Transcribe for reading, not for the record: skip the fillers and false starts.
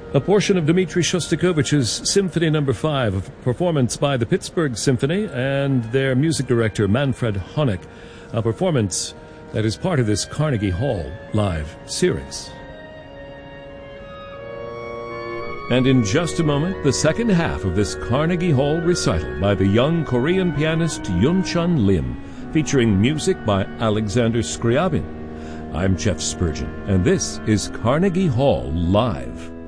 A portion of Dmitri Shostakovich's Symphony No. 5, a performance by the Pittsburgh Symphony and their music director Manfred Honeck, a performance that is part of this Carnegie Hall live series. And in just a moment, the second half of this Carnegie Hall recital by the young Korean pianist Yoon-chun Lim, featuring music by Alexander Scriabin. I'm Jeff Spurgeon, and this is Carnegie Hall Live.